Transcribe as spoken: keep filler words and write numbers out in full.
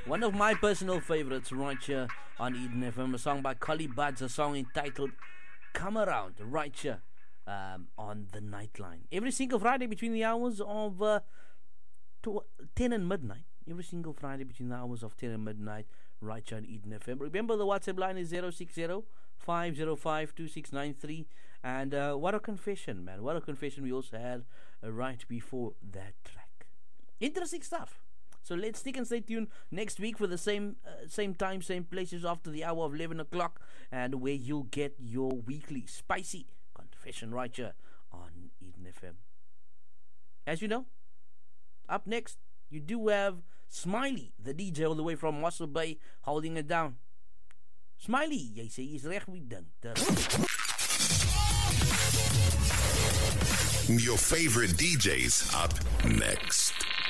One of my personal favorites right here on Eden F M, a song by Collie Buddz, a song entitled Come Around, right here um, on the Nightline. Every single Friday between the hours of uh, tw- ten and midnight. Every single Friday between the hours of ten and midnight, right here on Eden F M. Remember, the WhatsApp line is zero six zero, five zero five, two six nine three. And uh, what a confession, man. What a confession we also had uh, right before that track. Interesting stuff. So let's stick and stay tuned next week for the same uh, same time, same places after the hour of eleven o'clock, and where you'll get your weekly spicy confession right here on Eden F M. As you know, up next, you do have Smiley, the D J all the way from Mossel Bay, holding it down. Smiley, jy sê jy's reg wie dink. Your favorite D Js up next.